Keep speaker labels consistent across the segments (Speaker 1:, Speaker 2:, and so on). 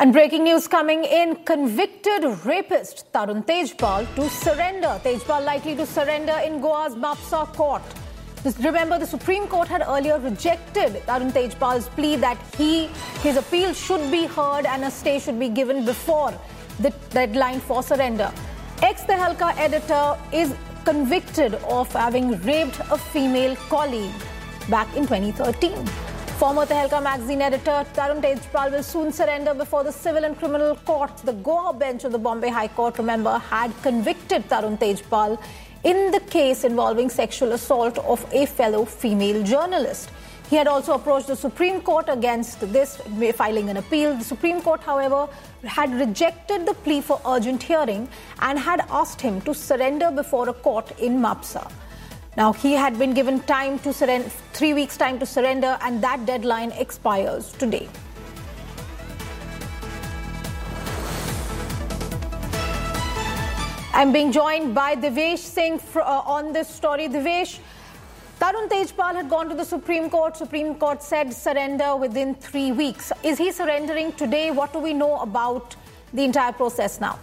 Speaker 1: And breaking news coming in, convicted rapist Tarun Tejpal to surrender. Tejpal likely to surrender in Goa's Mapsa court. Remember, the Supreme Court had earlier rejected Tarun Tejpal's plea that his appeal should be heard and a stay should be given before the deadline for surrender. Ex-Tehelka editor is convicted of having raped a female colleague back in 2013. Former Tehelka magazine editor Tarun Tejpal will soon surrender before the civil and criminal courts. The Goa bench of the Bombay High Court, remember, had convicted Tarun Tejpal in the case involving sexual assault of a fellow female journalist. He had also approached the Supreme Court against this, filing an appeal. The Supreme Court, however, had rejected the plea for urgent hearing and had asked him to surrender before a court in Mapsa. Now, he had been given time to surrender, 3 weeks' time to surrender, and that deadline expires today. I'm being joined by Devesh Singh on this story. Devesh, Tarun Tejpal had gone to the Supreme Court. Supreme Court said surrender within 3 weeks. Is he surrendering today? What do we know about the entire process now?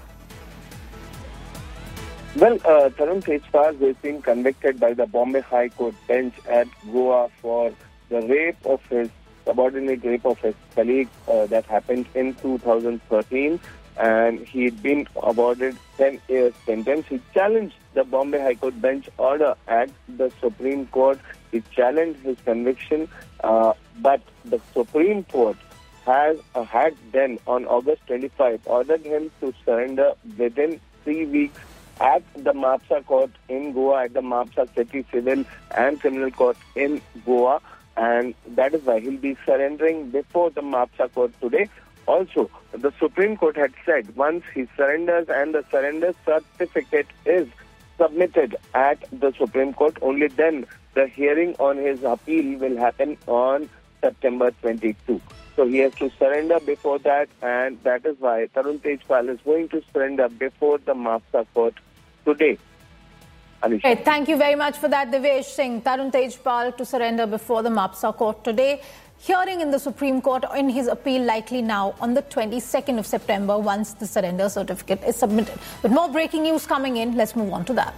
Speaker 2: Well, Tarun Tejpal is being convicted by the Bombay High Court bench at Goa for the rape of his subordinate rape of his colleague that happened in 2013, and he'd been awarded 10 years sentence. He challenged the Bombay High Court bench order at the Supreme Court. He challenged his conviction, but the Supreme Court had then on August 25 ordered him to surrender within 3 weeks at the Mapsa court in Goa, at the Mapsa City Civil and Criminal Court in Goa, and that is why he'll be surrendering before the Mapsa court today. Also, the Supreme Court had said once he surrenders and the surrender certificate is submitted at the Supreme Court, only then the hearing on his appeal will happen on September 22. So he has to surrender before that, and that is why Tarun Tejpal is going to surrender before the Mapsa court today. Alisha.
Speaker 1: Right, thank you very much for that, Devesh Singh. Tarun Tejpal to surrender before the Mapsa court today. Hearing in the Supreme Court in his appeal likely now on the 22nd of September once the surrender certificate is submitted. With more breaking news coming in, let's move on to that.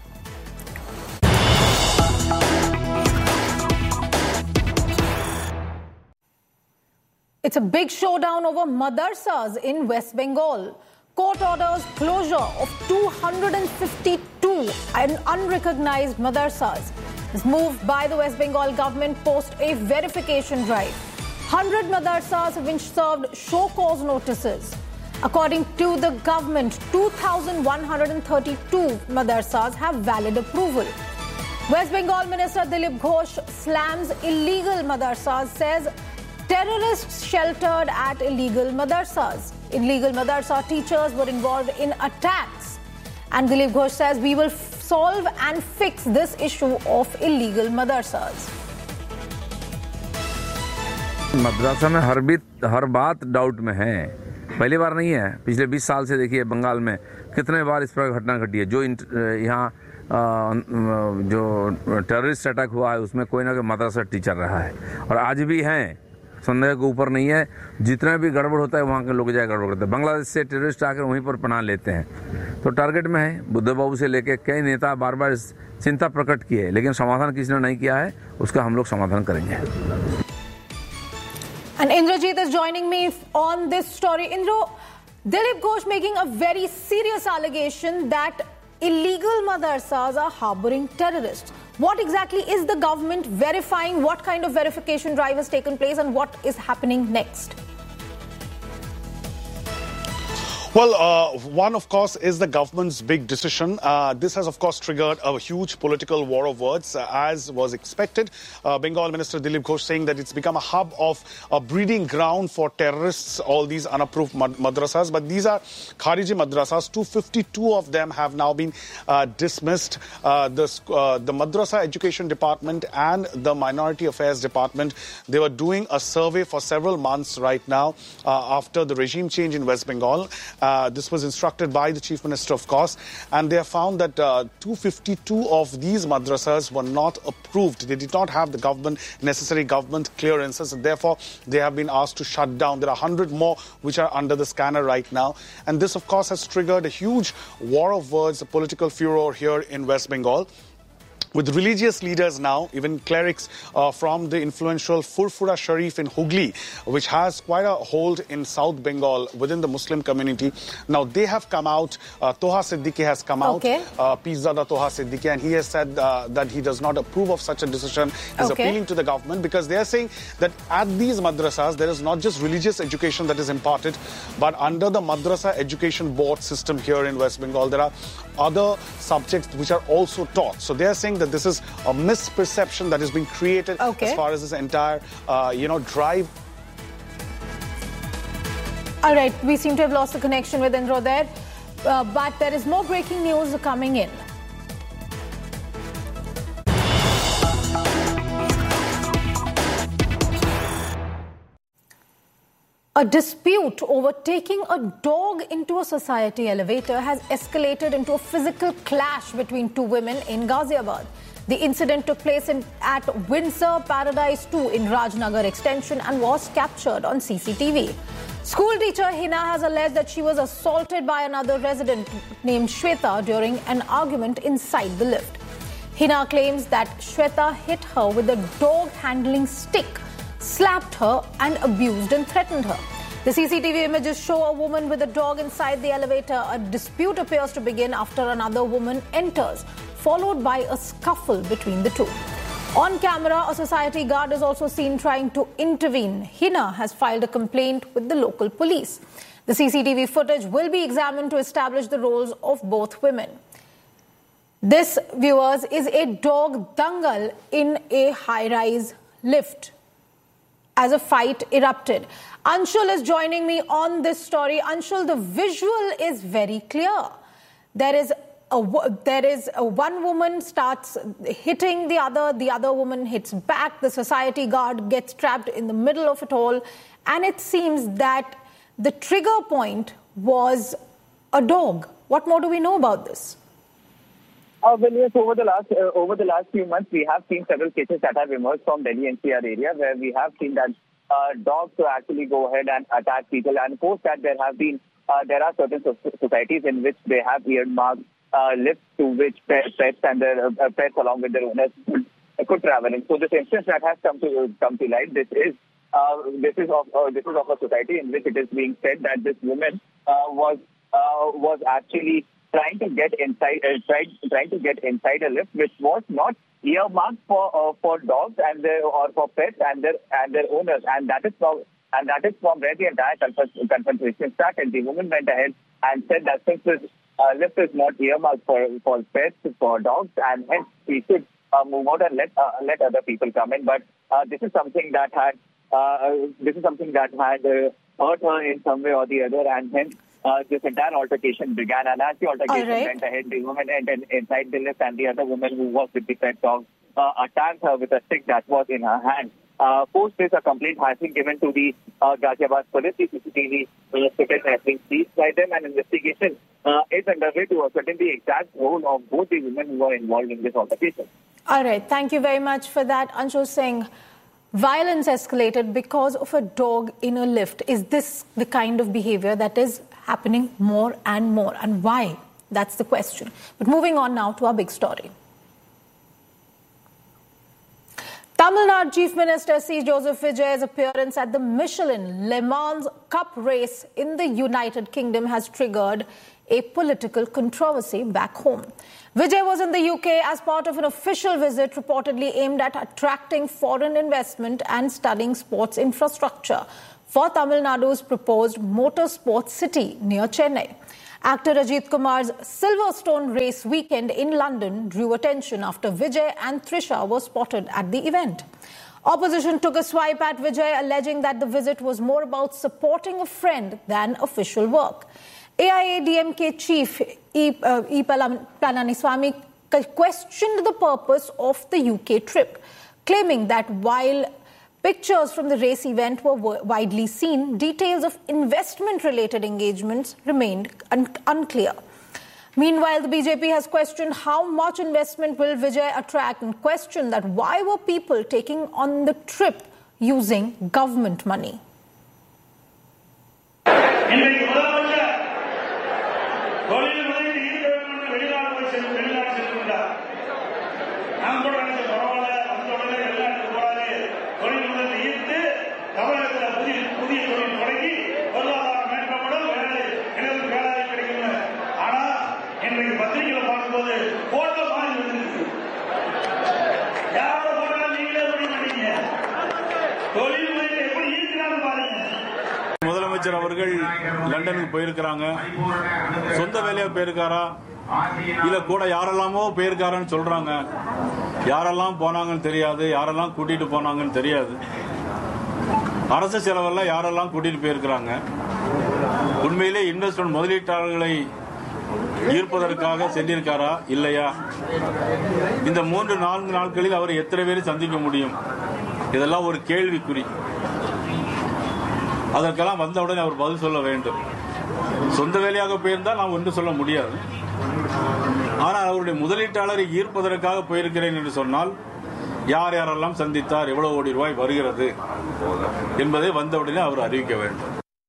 Speaker 1: It's a big showdown over madrasas in West Bengal. Court orders closure of 252 unrecognized madrasas. This move by the West Bengal government post a verification drive. 100 madrasas have been served show cause notices. According to the government, 2,132 madrasas have valid approval. West Bengal Minister Dilip Ghosh slams illegal madrasas, says terrorists sheltered at illegal madrasas. Illegal madrasa teachers were involved in attacks. And Dilip Ghosh says we will solve and fix this issue of illegal madrasas.
Speaker 3: मदरसा में हर बात doubt में है, पहली बार नहीं है। पिछले 20 साल से देखिए बंगाल में कितने बार इस पर घटना घटी है। जो यहाँ जो टेररिस्ट अटैक हुआ है उसमें कोई ना कोई मदरसा टीचर रहा है, और आज भी हैं, संदेह के ऊपर नहीं है। जितना भी गड़बड़ होता है वहाँ के लोग जाए गड़बड़ करते हैं। बांग्लादेश से टेररिस्ट आकर वहीं पर पनाह लेते हैं, तो टारगेट में है। बुद्ध बाबू से लेकर कई नेता बार बार चिंता प्रकट की है, लेकिन समाधान किसी ने नहीं किया है, उसका हम लोग समाधान करेंगे।
Speaker 1: And Indrajit is joining me on this story. Indra, Dilip Ghosh making a very serious allegation that illegal madrasas are harboring terrorists. What exactly is the government verifying? What kind of verification drive has taken place, and what is happening next?
Speaker 4: Well, one, of course, is the government's big decision. This has, of course, triggered a huge political war of words, as was expected. Bengal Minister Dilip Ghosh saying that it's become a hub of a breeding ground for terrorists, all these unapproved madrasas. But these are Khariji madrasas. 252 of them have now been dismissed. The Madrasa Education Department and the Minority Affairs Department, they were doing a survey for several months right now after the regime change in West Bengal. This was instructed by the Chief Minister, of course, and they have found that 252 of these madrasas were not approved. They did not have the necessary government clearances, and therefore they have been asked to shut down. There are 100 more which are under the scanner right now. And this, of course, has triggered a huge war of words, a political furor here in West Bengal, with religious leaders now, even clerics from the influential Furfura Sharif in Hooghly, which has quite a hold in South Bengal within the Muslim community. Now, they have come out, Toha Siddiqui has come out, Peeszada Toha Siddiqui, and he has said that he does not approve of such a decision. He's appealing to the government because they are saying that at these madrasas, there is not just religious education that is imparted, but under the Madrasa Education Board system here in West Bengal, there are other subjects which are also taught. So they are saying that this is a misperception that has been created as far as this entire, drive.
Speaker 1: All right, we seem to have lost the connection with Indro there, but there is more breaking news coming in. A dispute over taking a dog into a society elevator has escalated into a physical clash between two women in Ghaziabad. The incident took place at Windsor Paradise 2 in Rajnagar Extension and was captured on CCTV. School teacher Hina has alleged that she was assaulted by another resident named Shweta during an argument inside the lift. Hina claims that Shweta hit her with a dog handling stick, slapped her and abused and threatened her. The CCTV images show a woman with a dog inside the elevator. A dispute appears to begin after another woman enters, followed by a scuffle between the two. On camera, a society guard is also seen trying to intervene. Hina has filed a complaint with the local police. The CCTV footage will be examined to establish the roles of both women. This, viewers, is a dog dangal in a high-rise lift as a fight erupted. Anshul is joining me on this story. Anshul, the visual is very clear. There is one woman starts hitting the other woman hits back, the society guard gets trapped in the middle of it all, and it seems that the trigger point was a dog. What more do we know about this?
Speaker 5: Well, yes, over the last few months, we have seen several cases that have emerged from Delhi NCR area where we have seen that dogs to actually go ahead and attack people, and post that there are certain societies in which they have earmarked lifts to which pets and their pets along with their owners could travel in. So this instance that has come to light, this is of a society in which it is being said that this woman was actually trying to get inside a lift which was not earmarked for dogs or for pets and their owners, and that is from where the entire confrontation started. The woman went ahead and said that since this lift is not earmarked for pets, for dogs, and hence we should move out and let other people come in. But this is something that had hurt her in some way or the other, and hence this entire altercation began. And as the altercation went ahead, the woman entered inside the lift, and the other woman who was with the pet dog attacked her with a stick that was in her hand. Post this, a complaint has been given to the Ghaziabad police. The CCTV footage has been seized by them, and investigation is underway to ascertain the exact role of both the women who were involved in this altercation.
Speaker 1: All right, thank you very much for that, Anshul Singh. Violence escalated because of a dog in a lift. Is this the kind of behavior that is happening more and more, and why? That's the question. But moving on now to our big story. Tamil Nadu Chief Minister C. Joseph Vijay's appearance at the Michelin Le Mans Cup race in the United Kingdom has triggered a political controversy back home. Vijay was in the UK as part of an official visit reportedly aimed at attracting foreign investment and studying sports infrastructure for Tamil Nadu's proposed motorsports city near Chennai. Actor Ajit Kumar's Silverstone race weekend in London drew attention after Vijay and Trisha were spotted at the event. Opposition took a swipe at Vijay, alleging that the visit was more about supporting a friend than official work. AIADMK chief E. Palaniswamy questioned the purpose of the UK trip, claiming that while Pictures from the race event were widely seen. Details of investment-related engagements remained unclear. Meanwhile, the BJP has questioned how much investment will Vijay attract and questioned that why were people taking on the trip using government money.
Speaker 6: முதலமைச்சர் அவர்கள் லண்டனுக்கு போயிருக்காங்க. சொந்த வேலையா போயிருக்காரா இல்ல கூட யாரெல்லாமோ போயிருக்காருன்னு சொல்றாங்க. யாரெல்லாம் போனாங்கன்னு தெரியாது, யாரெல்லாம் கூட்டிட்டு போனாங்கன்னு தெரியாது. அரசு செலவெல்லாம் யாரெல்லாம் கூட்டிட்டு போயிருக்காங்க. உண்மையிலே இன்வெஸ்ட்மெண்ட் முதலீட்டாளர்களை ஈர்ப்பதற்காக சென்றிருக்காரா இல்லையா? இந்த 3-4 நாட்களில் அவர் எத்தனை பேரை சந்திக்க முடியும்? இதெல்லாம் ஒரு கேள்விக்குறி. அதற்கெல்லாம் வந்தவுடனே அவர் பதில் சொல்ல வேண்டும். சொந்த வேலையாக போயிருந்தால் நாம் ஒன்று சொல்ல முடியாது. ஆனால் அவருடைய முதலீட்டாளரை ஈர்ப்பதற்காக போயிருக்கிறேன் என்று சொன்னால் யார் யாரெல்லாம் சந்தித்தார், எவ்வளவு கோடி ரூபாய் வருகிறது என்பதை வந்தவுடனே அவர் அறிவிக்க வேண்டும்.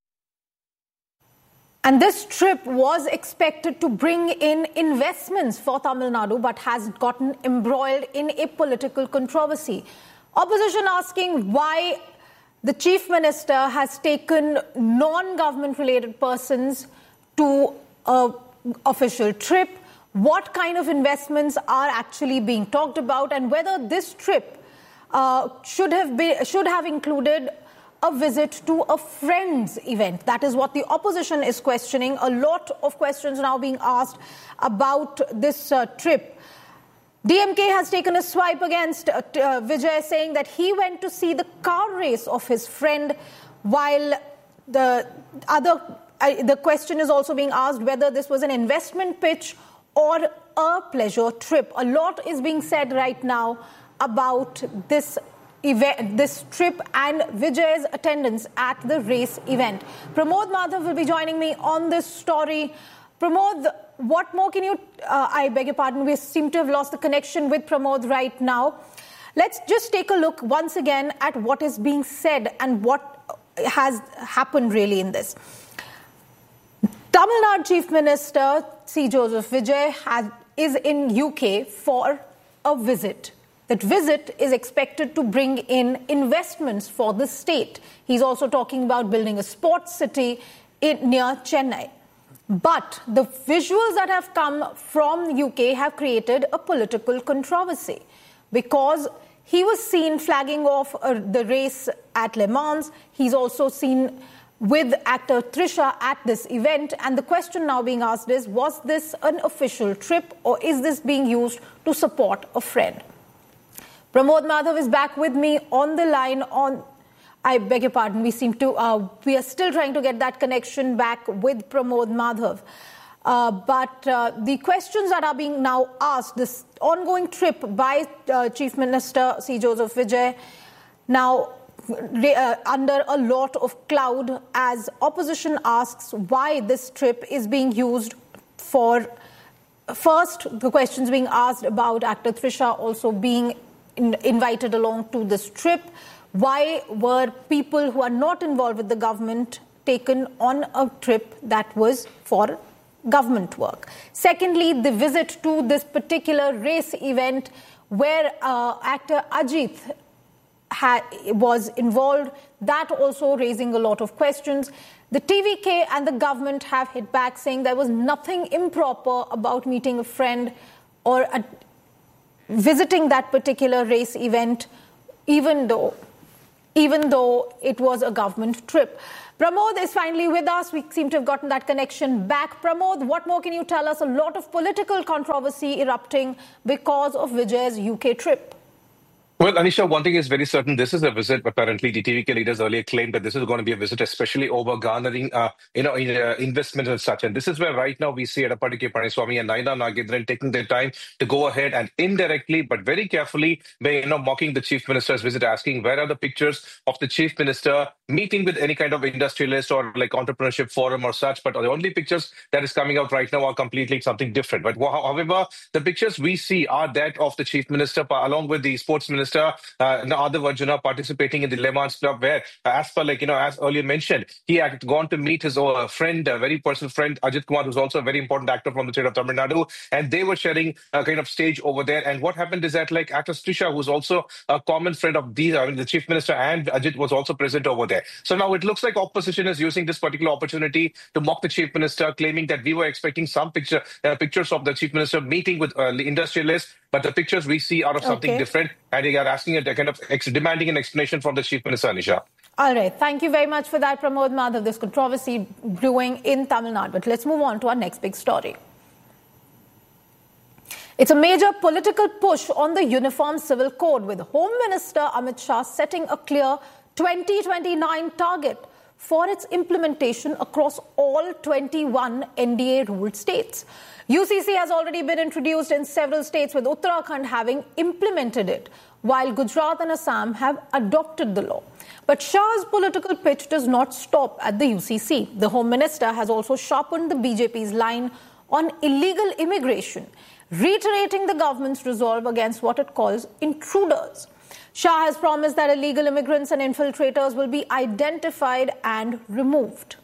Speaker 1: And this trip was expected to bring in investments for Tamil Nadu but has gotten embroiled in a political controversy. Opposition asking why the Chief Minister has taken non-government related persons to an official trip, what kind of investments are actually being talked about, and whether this trip should have included a visit to a friend's event. That is what the opposition is questioning. A lot of questions now being asked about this trip. DMK has taken a swipe against Vijay, saying that he went to see the car race of his friend, while the question is also being asked whether this was an investment pitch or a pleasure trip. A lot is being said right now about this event, this trip, and Vijay's attendance at the race event. Pramod Madhav will be joining me on this story. Pramod, what more can you... I beg your pardon, we seem to have lost the connection with Pramod right now. Let's just take a look once again at what is being said and what has happened really in this. Tamil Nadu Chief Minister C. Joseph Vijay is in UK for a visit. That visit is expected to bring in investments for the state. He's also talking about building a sports city near Chennai. But the visuals that have come from UK have created a political controversy because he was seen flagging off the race at Le Mans. He's also seen with actor Trisha at this event. And the question now being asked is, was this an official trip or is this being used to support a friend? Pramod Madhav is back with me on the line. I beg your pardon, we are still trying to get that connection back with Pramod Madhav. But the questions that are being now asked, this ongoing trip by Chief Minister C. Joseph Vijay, now under a lot of cloud as opposition asks why this trip is being used for... First, the questions being asked about actor Trisha also being invited along to this trip. Why were people who are not involved with the government taken on a trip that was for government work? Secondly, the visit to this particular race event where actor Ajit was involved, that also raising a lot of questions. The TVK and the government have hit back saying there was nothing improper about meeting a friend or visiting that particular race event, even though it was a government trip. Pramod is finally with us. We seem to have gotten that connection back. Pramod, what more can you tell us? A lot of political controversy erupting because of Vijay's UK trip.
Speaker 7: Well, Anisha, one thing is very certain. This is a visit. Apparently, the TVK leaders earlier claimed that this is going to be a visit, especially over garnering, investment and such. And this is where right now we see Edappadi K. Palaniswamy and Naina Nagendran taking their time to go ahead and indirectly, but very carefully, mocking the chief minister's visit, asking where are the pictures of the chief minister meeting with any kind of industrialist or like entrepreneurship forum or such. But the only pictures that is coming out right now are completely something different. But however, the pictures we see are that of the chief minister along with the sports minister, Adav Arjuna, participating in the Le Mans Club, where, as per as earlier mentioned, he had gone to meet his friend, a very personal friend, Ajit Kumar, who's also a very important actor from the state of Tamil Nadu, and they were sharing a kind of stage over there. And what happened is that actress Trisha, who's also a common friend of these, the chief minister and Ajit, was also present over there. So now it looks like opposition is using this particular opportunity to mock the chief minister, claiming that we were expecting some pictures of the chief minister meeting with industrialists, but the pictures we see are of something different, and they are asking a kind of demanding an explanation from the chief minister, Anisha.
Speaker 1: All right. Thank you very much for that, Pramod Madhav. This controversy brewing in Tamil Nadu. But let's move on to our next big story. It's a major political push on the Uniform Civil Code, with Home Minister Amit Shah setting a clear 2029 target for its implementation across all 21 NDA-ruled states. UCC has already been introduced in several states, with Uttarakhand having implemented it, while Gujarat and Assam have adopted the law. But Shah's political pitch does not stop at the UCC. The Home Minister has also sharpened the BJP's line on illegal immigration, reiterating the government's resolve against what it calls intruders. Shah has promised that illegal immigrants and infiltrators will be identified and removed.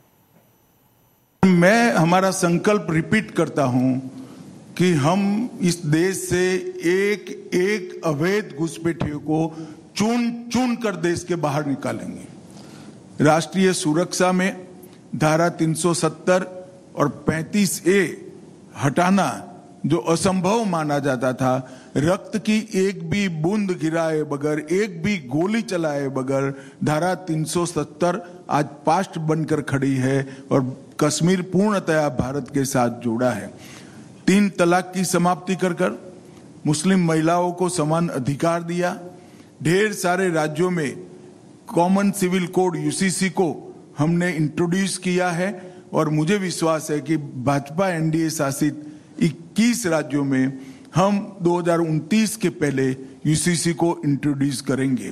Speaker 8: मैं हमारा संकल्प repeat करता हूं कि हम इस देश से एक एक अवैध घुसपैठियों को चुन कर देश के बाहर निकालेंगे। राष्ट्रीय सुरक्षा में धारा 370 और 35A हटाना जो असंभव माना जाता था, रक्त की एक भी बूंद गिराए बगैर, एक भी गोली चलाए बगैर धारा 370 आज पास्ट बनकर खड़ी है और कश्मीर पूर्णतया भारत के साथ जुड़ा है। 3 तलाक की समाप्ति कर मुस्लिम महिलाओं को समान अधिकार दिया। ढेर सारे राज्यों में कॉमन सिविल कोड यूसीसी को हमने इंट्रोड्यूस किया है और मुझे विश्वास है कि भाजपा एनडीए शासित 21 राज्यों में हम 2029 के पहले यूसीसी को इंट्रोड्यूस करेंगे।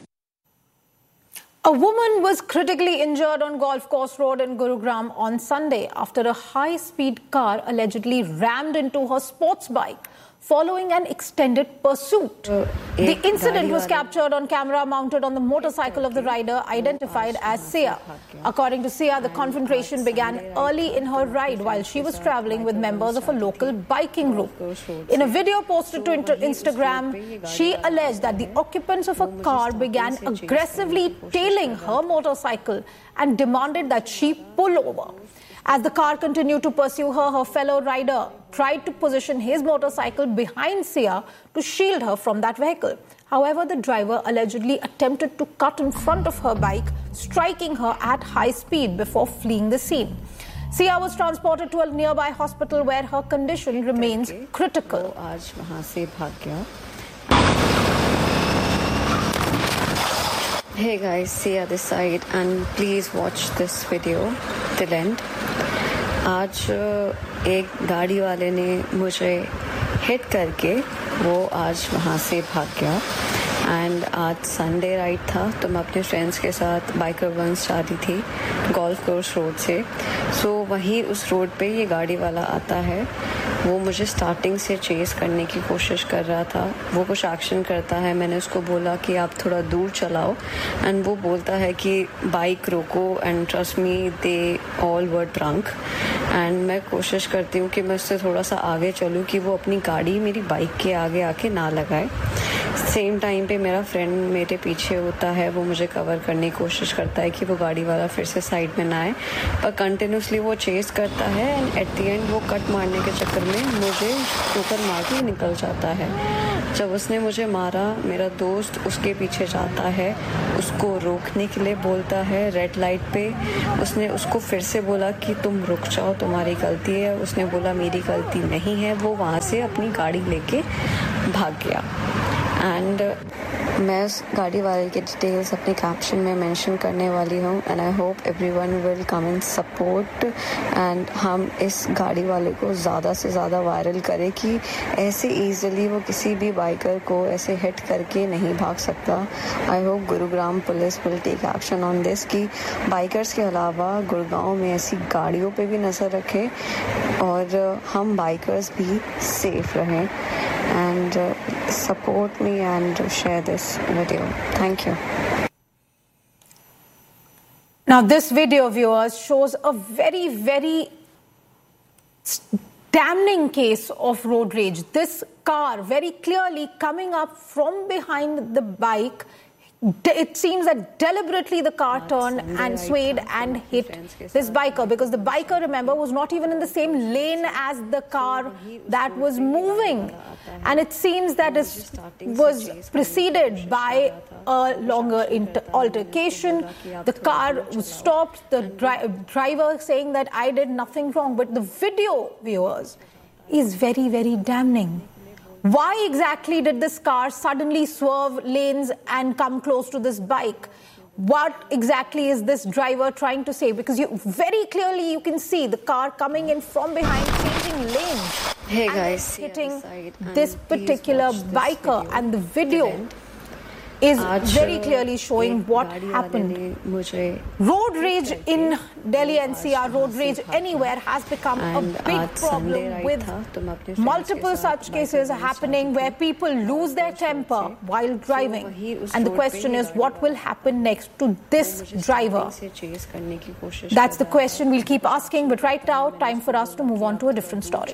Speaker 1: A woman was critically injured on Golf Course Road in Gurugram on Sunday after a high-speed car allegedly rammed into her sports bike following an extended pursuit. The incident was captured on camera mounted on the motorcycle of the rider, identified as Sia. According to Sia, the confrontation began early in her ride while she was traveling with members of a local biking group. In a video posted to Instagram, she alleged that the occupants of a car began aggressively tailing her motorcycle and demanded that she pull over. As the car continued to pursue her, her fellow rider tried to position his motorcycle behind Sia to shield her from that vehicle. However, the driver allegedly attempted to cut in front of her bike, striking her at high speed before fleeing the scene. Sia was transported to a nearby hospital where her condition remains critical.
Speaker 9: Hey guys, Sia this side, and please watch this video till end. आज एक गाड़ी वाले ने मुझे hit करके वो आज वहाँ से भाग गया। एंड आज संडे राइड था तो मैं अपने फ्रेंड्स के साथ बाइकर वंस जा रही थी गोल्फ कोर्स रोड से। सो वहीं उस रोड पे ये गाड़ी वाला आता है, वो मुझे स्टार्टिंग से चेस करने की कोशिश कर रहा था। वो कुछ एक्शन करता है, मैंने उसको बोला कि आप थोड़ा दूर चलाओ एंड वो बोलता है कि बाइक रोको and trust me they all were drunk. And मैं कोशिश करती हूँ कि मैं उससे थोड़ा सा आगे चलूँ कि वो अपनी गाड़ी मेरी बाइक के आगे आके ना लगाए। सेम टाइम पे मेरा फ्रेंड मेरे पीछे होता है, वो मुझे कवर करने की कोशिश करता है कि वो गाड़ी वाला फिर से साइड में ना आए, पर कंटिन्यूसली वो चेस करता है एंड एट द एंड वो कट मारने के चक्कर में मुझे ठोकर मार के निकल जाता है। जब उसने मुझे मारा, मेरा दोस्त उसके पीछे जाता है, उसको रोकने के लिए बोलता है रेड लाइट पे। उसने उसको फिर से बोला कि तुम रुक जाओ, तुम्हारी गलती है। उसने बोला मेरी गलती नहीं है। वो वहाँ से अपनी गाड़ी लेके भाग गया एंड मैं उस गाड़ी वाले की डिटेल्स अपने कैप्शन में मेंशन करने वाली हूँ and I hope everyone will come in support and हम इस गाड़ी वाले को ज़्यादा से ज़्यादा वायरल करें कि ऐसे ईजिली वो किसी भी बाइकर को ऐसे हिट करके नहीं भाग सकता। I hope Gurugram police will take action on this कि बाइकर्स के अलावा गुड़गांव में ऐसी गाड़ियों पे भी नज़र रखें और हम बाइकर्स भी सेफ रहें। And support me and share this video. Thank you.
Speaker 1: Now, this video, viewers, shows a very, very damning case of road rage. This car very clearly coming up from behind the bike. It seems that deliberately the car turned and swayed and hit this biker, because the biker, remember, was not even in the same lane as the car that was moving. And it seems that it was preceded by a longer altercation. The car was stopped, the driver saying that I did nothing wrong. But the video, viewers, is very, very damning. Why exactly did this car suddenly swerve lanes and come close to this bike? What exactly is this driver trying to say? Because very clearly you can see the car coming in from behind, changing lanes.
Speaker 9: Hey guys,
Speaker 1: hitting this particular biker, and the video is very clearly showing what happened. Road rage in Delhi NCR, road rage anywhere has become a big problem, with multiple such cases happening where people lose their temper while driving. And the question is, what will happen next to this driver? That's the question we'll keep asking, but right now, time for us to move on to a different story.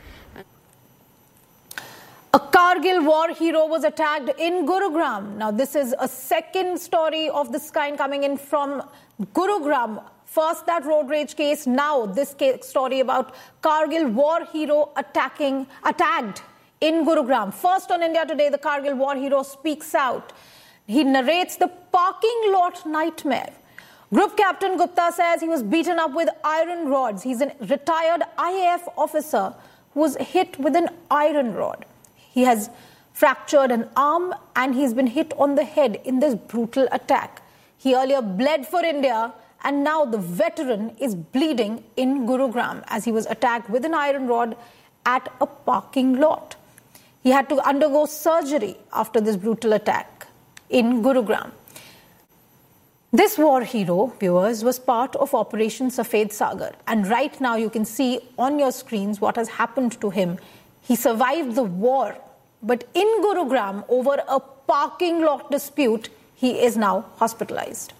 Speaker 1: A Kargil war hero was attacked in Gurugram. Now, this is a second story of this kind coming in from Gurugram. First, that road rage case. Now, this story about Kargil war hero attacked in Gurugram. First on India Today, the Kargil war hero speaks out. He narrates the parking lot nightmare. Group Captain Gupta says he was beaten up with iron rods. He's a retired IAF officer who was hit with an iron rod. He has fractured an arm and he's been hit on the head in this brutal attack. He earlier bled for India, and now the veteran is bleeding in Gurugram as he was attacked with an iron rod at a parking lot. He had to undergo surgery after this brutal attack in Gurugram. This war hero, viewers, was part of Operation Safed Sagar, and right now you can see on your screens what has happened to him. He survived the war, but in Gurugram, over a parking lot dispute, he is now hospitalized.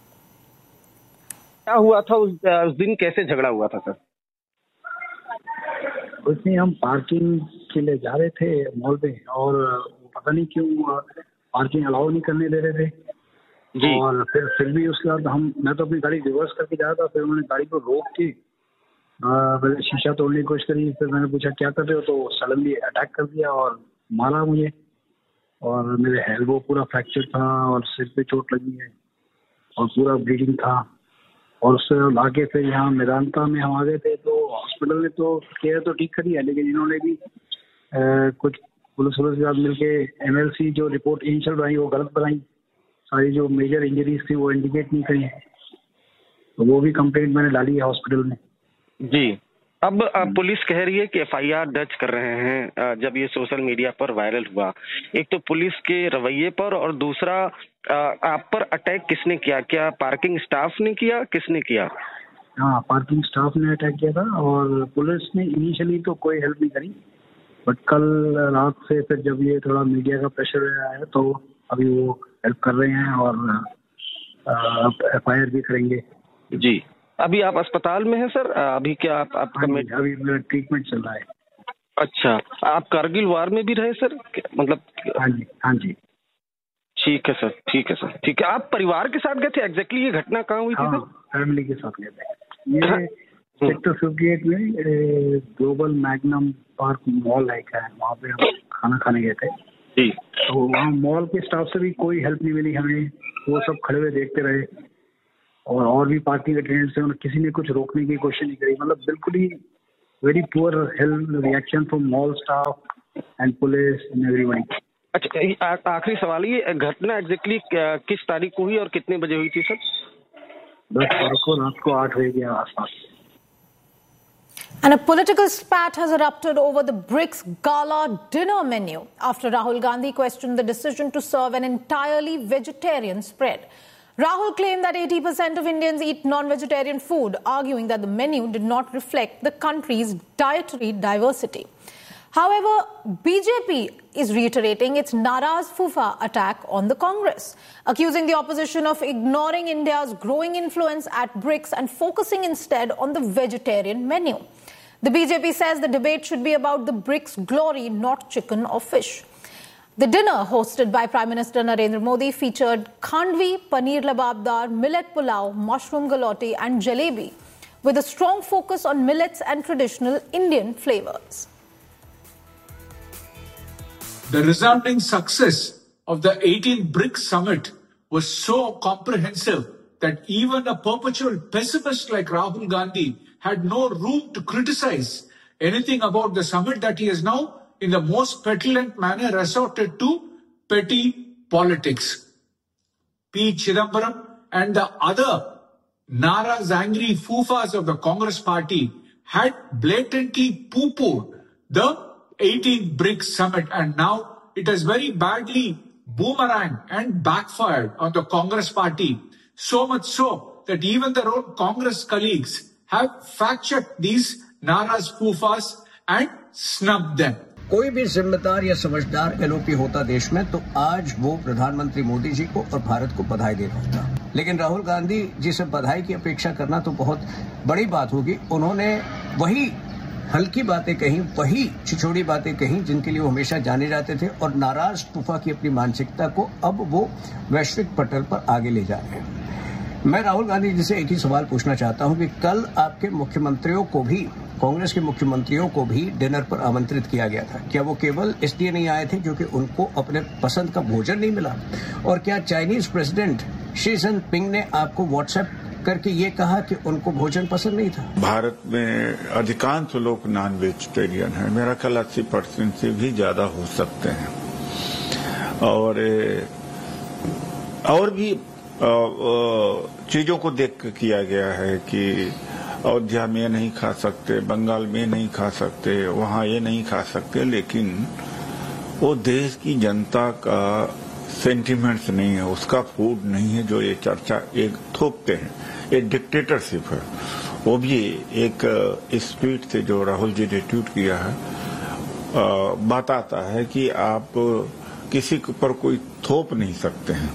Speaker 10: क्या हुआ था उस दिन, कैसे झगड़ा हुआ था sir?
Speaker 11: उसमें हम पार्किंग के लिए जा रहे थे मॉल पे, और पता नहीं क्यों पार्किंग अलाउ नहीं करने दे रहे थे जी। और फिर भी उसके बाद मैं तो अपनी गाड़ी रिवर्स करके जा रहा था, फिर उन्होंने गाड़ी को रोक के पहले शीशा तोड़ने की कोशिश करी। फिर मैंने पूछा क्या कर रहे हो, तो सडनली अटैक कर दिया और मारा मुझे, और मेरे एल्बो पूरा फ्रैक्चर था और सिर पे चोट लगी है और पूरा ब्लीडिंग था। और उससे आगे फिर यहाँ मेदांता में हम आ गए थे, तो हॉस्पिटल ने तो केयर तो ठीक करी है, लेकिन इन्होंने भी कुछ पुलिस के साथ मिलके MLC जो रिपोर्ट इनिशियल बनाई वो गलत बनाई, सारी जो मेजर इंजरीज थी वो इंडिकेट नहीं करी, तो वो भी कंप्लेंट मैंने डाली है हॉस्पिटल में
Speaker 10: जी। अब पुलिस कह रही है कि FIR दर्ज कर रहे हैं जब ये सोशल मीडिया पर वायरल हुआ। एक तो पुलिस के रवैये पर, और दूसरा आप पर अटैक किसने किया? क्या पार्किंग स्टाफ ने किया, किसने किया?
Speaker 11: हाँ, पार्किंग स्टाफ ने अटैक किया था, और पुलिस ने इनिशियली तो कोई हेल्प नहीं करी, बट कल रात से फिर जब ये थोड़ा मीडिया का प्रेशर आया है तो अभी वो हेल्प कर रहे हैं और FIR भी करेंगे
Speaker 10: जी। अभी आप अस्पताल में हैं सर? अभी क्या आपका
Speaker 11: अभी मेरा ट्रीटमेंट चल रहा है।
Speaker 10: अच्छा, आप कारगिल वार में भी रहे सर? मतलब
Speaker 11: हाँ जी।
Speaker 10: ठीक है सर, ठीक है सर, ठीक है। आप परिवार के साथ गए थे? एग्जैक्टली ये घटना कहाँ हुई थी?
Speaker 11: फैमिली के साथ गए थे। ये सेक्टर 58 में ग्लोबल मैग्नम पार्क मॉल है, वहाँ पे हम खाना खाने गए थे
Speaker 10: जी।
Speaker 11: तो वहाँ मॉल के स्टाफ से भी कोई हेल्प नहीं मिली हमें, वो सब खड़े हुए देखते रहे, और भी पार्किंग अटेंडेंट से किसी ने कुछ रोकने की कोशिश नहीं करी। मतलब बिल्कुल ही very poor help reaction from mall staff and police and everyone.
Speaker 10: अच्छा, आखिरी सवाल, ये घटना एग्जैक्टली किस तारीख को हुई और कितने बजे हुई थी सर?
Speaker 11: 10 तारीख को रात को 8 बजे के आसपास।
Speaker 1: And a political spat has erupted over the BRICS Gala dinner menu after Rahul Gandhi questioned the decision to serve an entirely vegetarian spread. Rahul claimed that 80% of Indians eat non-vegetarian food, arguing that the menu did not reflect the country's dietary diversity. However, BJP is reiterating its Naraz Fufa attack on the Congress, accusing the opposition of ignoring India's growing influence at BRICS and focusing instead on the vegetarian menu. The BJP says the debate should be about the BRICS glory, not chicken or fish. The dinner, hosted by Prime Minister Narendra Modi, featured khandvi, paneer lababdar, millet pulao, mushroom galoti and jalebi, with a strong focus on millets and traditional Indian flavors.
Speaker 12: The resounding success of the 18th BRICS summit was so comprehensive that even a perpetual pessimist like Rahul Gandhi had no room to criticize anything about the summit that he has now, in the most petulant manner, resorted to petty politics. P. Chidambaram and the other Naraz angry foofas of the Congress party had blatantly poo-pooed the 18th BRICS summit, and now it has very badly boomeranged and backfired on the Congress party, so much so that even their own Congress colleagues have fact-checked these Naraz foofas and snubbed them.
Speaker 13: कोई भी जिम्मेदार या समझदार LOP होता देश में तो आज वो प्रधानमंत्री मोदी जी को और भारत को बधाई दे रहा होता, लेकिन राहुल गांधी जी से बधाई की अपेक्षा करना तो बहुत बड़ी बात होगी। उन्होंने वही हल्की बातें कही, वही छिछोड़ी बातें कही जिनके लिए वो हमेशा जाने जाते थे, और नाराज तूफा की अपनी मानसिकता को अब वो वैश्विक पटल पर आगे ले जा रहे हैं। मैं राहुल गांधी जी से एक ही सवाल पूछना चाहता हूं कि कल आपके मुख्यमंत्रियों को भी, कांग्रेस के मुख्यमंत्रियों को भी डिनर पर आमंत्रित किया गया था। क्या वो केवल इसलिए नहीं आए थे क्योंकि उनको अपने पसंद का भोजन नहीं मिला? और क्या चाइनीज प्रेसिडेंट शी जिनपिंग ने आपको व्हाट्सएप करके ये कहा कि उनको भोजन पसंद नहीं था? भी
Speaker 14: में अधिकांश लोग नॉन वेजिटेरियन है, मेरा ख्याल 80% से भी ज्यादा हो सकते हैं। और भी चीजों को देख के किया गया है कि अयोध्या में नहीं खा सकते, बंगाल में नहीं खा सकते, वहाँ ये नहीं खा सकते, लेकिन वो देश की जनता का सेंटिमेंट्स नहीं है, उसका फूड नहीं है जो ये चर्चा एक थोपते हैं। ये डिक्टेटरशिप है। वो भी एक स्पीड से जो राहुल जी ने ट्वीट किया है बताता है कि आप किसी पर कोई थोप नहीं सकते हैं।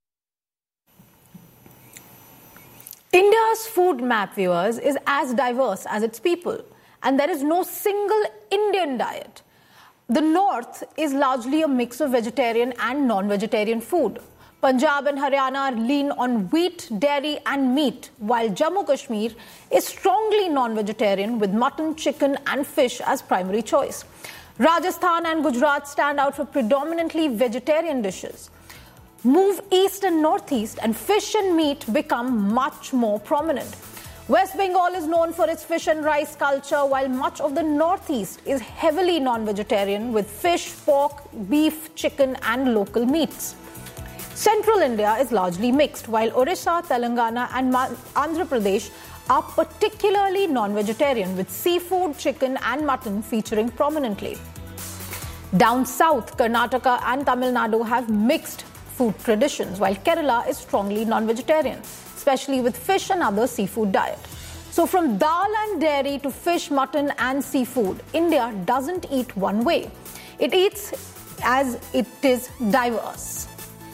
Speaker 1: India's food map, viewers, is as diverse as its people, and there is no single Indian diet. The north is largely a mix of vegetarian and non-vegetarian food. Punjab and Haryana lean on wheat, dairy and meat, while Jammu Kashmir is strongly non-vegetarian with mutton, chicken and fish as primary choice. Rajasthan and Gujarat stand out for predominantly vegetarian dishes. Move east and northeast and fish and meat become much more prominent. West Bengal is known for its fish and rice culture, while much of the northeast is heavily non-vegetarian with fish, pork, beef, chicken and local meats. Central India is largely mixed, while Orissa, Telangana and Andhra Pradesh are particularly non-vegetarian with seafood, chicken and mutton featuring prominently. Down south, Karnataka and Tamil Nadu have mixed food traditions, while Kerala is strongly non-vegetarian, especially with fish and other seafood diet. So from dal and dairy to fish, mutton and seafood, India doesn't eat one way. It eats as it is diverse.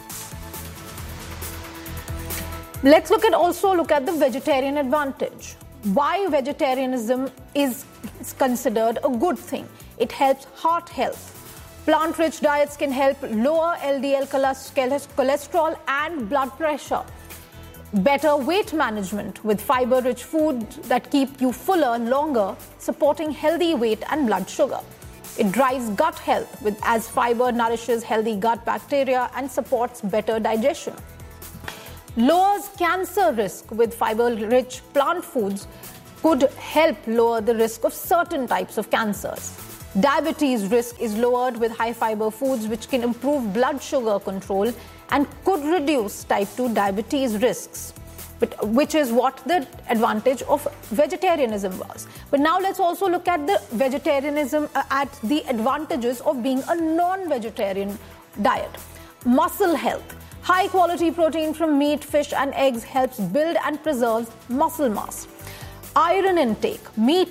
Speaker 1: Let's also look at the vegetarian advantage. Why vegetarianism is considered a good thing. It helps heart health. Plant-rich diets can help lower LDL cholesterol and blood pressure. Better weight management with fiber-rich food that keep you fuller longer, supporting healthy weight and blood sugar. It drives gut health as fiber nourishes healthy gut bacteria and supports better digestion. Lowers cancer risk with fiber-rich plant foods could help lower the risk of certain types of cancers. Diabetes risk is lowered with high fiber foods, which can improve blood sugar control and could reduce type 2 diabetes risks, which is what the advantage of vegetarianism was. But now let's also look at the vegetarianism, at the advantages of being a non-vegetarian diet. Muscle health. High quality protein from meat, fish and eggs helps build and preserve muscle mass. Iron intake. Meat